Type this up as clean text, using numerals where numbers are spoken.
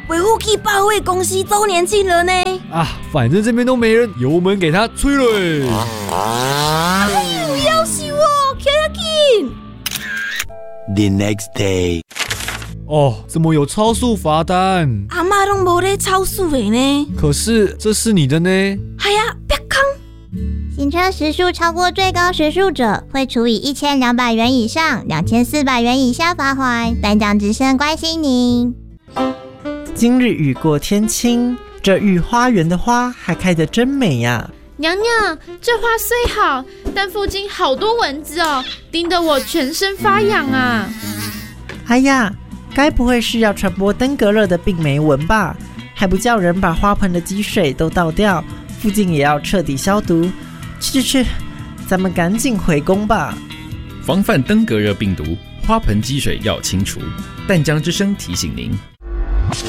维护暨保卫公司周年庆了呢。 反正这边都没人，油门给他吹了。 要死我，紧！ The next day， 怎么有超速罚单？ 阿嬷都没在超速的呢。 可是这是你的呢。 哎呀，别扛！ 行车时速超过最高时速者，会处以1200元以上2400元以下罚锾。淡江之声关心您。 今日雨过天晴，这御花园的花还开得真美呀！ 娘娘，这花虽好，但附近好多蚊子哦，叮得我全身发痒啊！ 哎呀，该不会是要传播登革热的病媒蚊吧？还不叫人把花盆的积水都倒掉，附近也要彻底消毒。去，咱们赶紧回宫吧。 防范登革热病毒，花盆积水要清除。淡江之声提醒您。